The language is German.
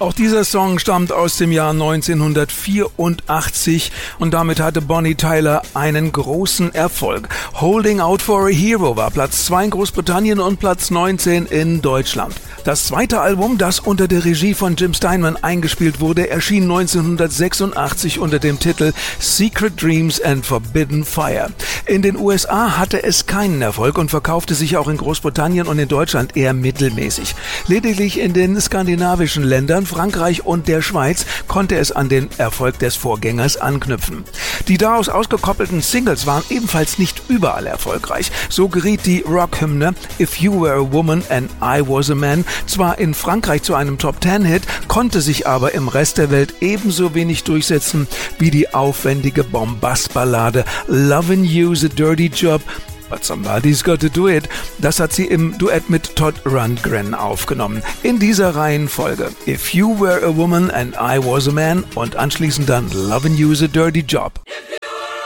Auch dieser Song stammt aus dem Jahr 1984 und damit hatte Bonnie Tyler einen großen Erfolg. Holding Out for a Hero war Platz 2 in Großbritannien und Platz 19 in Deutschland. Das zweite Album, das unter der Regie von Jim Steinman eingespielt wurde, erschien 1986 unter dem Titel Secret Dreams and Forbidden Fire. In den USA hatte es keinen Erfolg und verkaufte sich auch in Großbritannien und in Deutschland eher mittelmäßig. Lediglich in den skandinavischen Ländern, Frankreich und der Schweiz konnte es an den Erfolg des Vorgängers anknüpfen. Die daraus ausgekoppelten Singles waren ebenfalls nicht überall erfolgreich. So geriet die Rockhymne If You Were a Woman and I Was a Man zwar in Frankreich zu einem Top-10-Hit, konnte sich aber im Rest der Welt ebenso wenig durchsetzen wie die aufwendige Bombastballade Lovin' You's a Dirty Job, But Somebody's Got to Do It. Das hat sie im Duett mit Todd Rundgren aufgenommen. In dieser Reihenfolge If You Were a Woman and I Was a Man und anschließend dann Lovin' You's a Dirty Job.